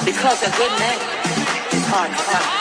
Because a good name is hard to find.